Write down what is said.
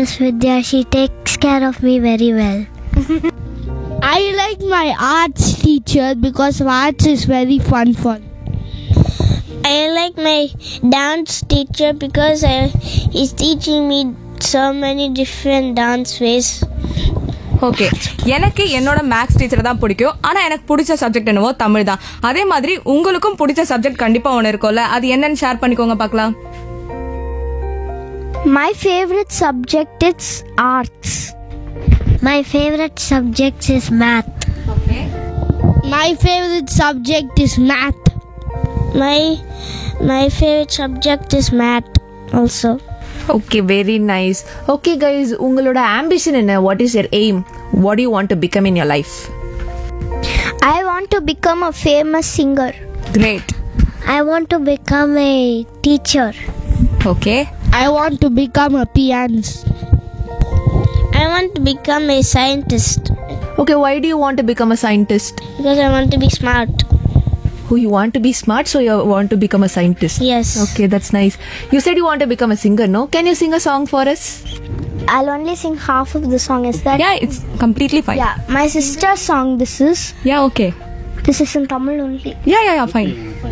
Miss Vidya. She takes care of me very well. I like my arts teacher because arts is very fun. I like my dance teacher because he's teaching me so many different dance ways. Okay, எனக்கு என்னோட maths teacher தான் பிடிக்கும். ஆனால் எனக்கு பிடிச்ச subject என்னவோ தமிழ் தான். அதே மாதிரி உங்களுக்கும் பிடிச்ச சப்ஜெக்ட் கண்டிப்பாக ஒன்று இருக்கும்ல, அது என்னன்னு ஷேர் பண்ணிக்கோங்க பார்க்கலாம். My favorite subject is arts. My favorite subject is math. Okay. My favorite subject is math. My favorite subject is math also. Okay, very nice. Okay guys, உங்களோட ambition என்ன? What is your aim? What do you want to become in your life? I want to become a famous singer. Great. I want to become a teacher. Okay. I want to become a pianist. I want to become a scientist Okay, why do you want to become a scientist? because I want to be smart. Oh, you want to be smart, so you want to become a scientist. Yes. Okay, that's nice. You said you want to become a singer, no? Can you sing a song for us? I'll only sing half of the song. Is that? Yeah, it's completely fine. Yeah, my sister's song this is. Yeah, okay. This is in Tamil only. Yeah, fine.